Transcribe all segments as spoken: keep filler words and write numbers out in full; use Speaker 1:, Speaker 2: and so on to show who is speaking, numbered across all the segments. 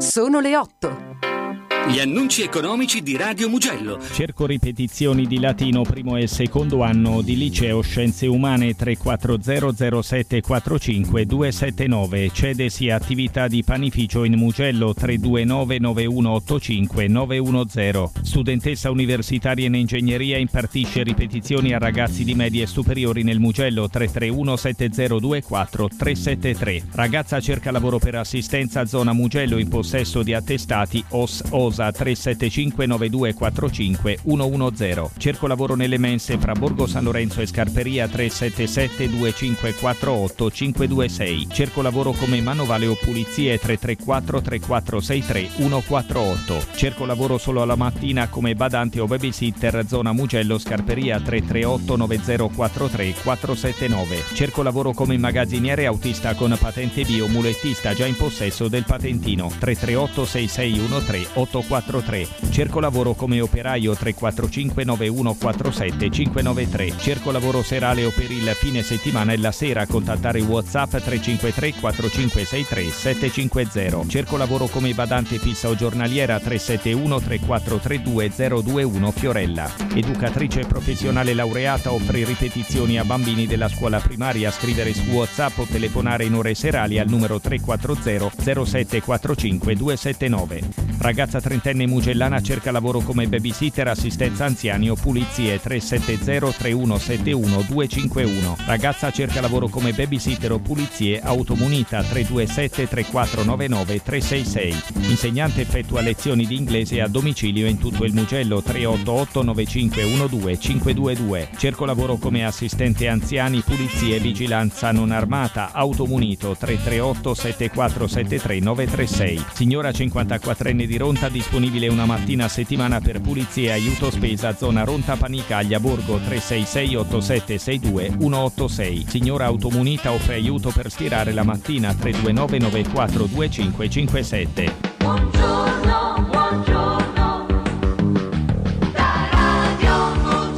Speaker 1: Sono le otto.
Speaker 2: Gli annunci economici di Radio Mugello.
Speaker 3: Cerco ripetizioni di latino primo e secondo anno di liceo Scienze Umane. Tre quattro zero zero sette quattro cinque due sette nove. Cedesi attività di panificio in Mugello. Tre due nove nove uno otto cinque nove uno zero. Studentessa universitaria in ingegneria, impartisce ripetizioni a ragazzi di medie e superiori nel Mugello. Tre tre uno sette zero due quattro tre sette tre. Ragazza cerca lavoro per assistenza zona Mugello, in possesso di attestati O S O S tre sette cinque nove due quattro cinque uno uno zero. Cerco lavoro nelle mense fra Borgo San Lorenzo e Scarperia. Tre sette sette due cinque quattro otto cinque due sei. Cerco lavoro come manovale o pulizie. Tre tre quattro tre quattro sei tre uno quattro otto. Cerco lavoro solo alla mattina come badante o babysitter zona Mugello Scarperia. Tre tre otto nove zero quattro tre quattro sette nove. Cerco lavoro come magazziniere autista con patente B o mulettista già in possesso del patentino. Tre tre otto sei sei uno tre otto quattro tre. Cerco lavoro come operaio. Tre quattro cinque nove uno quattro sette cinque nove tre. Cerco lavoro serale o per il fine settimana e la sera. Contattare WhatsApp tre cinque tre quattro cinque sei tre sette cinque zero. Cerco lavoro come badante fissa o giornaliera. Tre sette uno tre quattro tre due zero due uno Fiorella. Educatrice professionale laureata, offre ripetizioni a bambini della scuola primaria. Scrivere su WhatsApp o telefonare in ore serali al numero tre quattro zero zero sette quattro cinque due sette nove. Ragazza trentenne mugellana cerca lavoro come babysitter, assistenza anziani o pulizie. Tre sette zero tre uno sette uno due cinque uno. Ragazza cerca lavoro come babysitter o pulizie, automunita. Tre due sette tre quattro nove nove tre sei sei. Insegnante, effettua lezioni di inglese a domicilio in tutto il Mugello. Tre otto otto nove cinque uno due cinque due due. Cerco lavoro come assistente anziani, pulizie, vigilanza non armata, automunito. Tre tre otto sette quattro sette tre nove tre sei. Signora cinquantaquattrenne di Ronta, disponibile una mattina a settimana per pulizie e aiuto spesa zona Ronta Panicaglia Borgo. Tre sei sei otto sette sei due uno otto sei. Signora automunita, offre aiuto per stirare la mattina. Tre due nove nove quattro due cinque cinque sette.
Speaker 4: Buongiorno, buongiorno, da Radio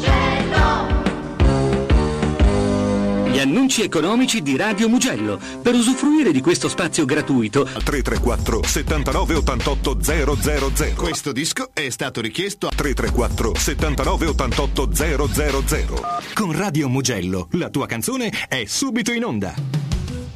Speaker 4: Mugello.
Speaker 2: Gli annunci economici di Radio Mugello. Per usufruire di questo spazio gratuito
Speaker 5: tre tre quattro settantanove ottantotto zero zero zero.
Speaker 6: Questo disco è stato richiesto a
Speaker 5: tre tre quattro settantanove ottantotto zero zero zero.
Speaker 6: Con Radio Mugello. La tua canzone è subito in onda.